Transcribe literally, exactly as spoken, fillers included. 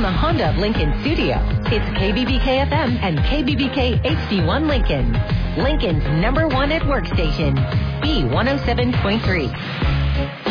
the Honda of Lincoln studio, it's K B B K F M and K B B K H D one Lincoln. Lincoln's number one at work station, B one oh seven point three.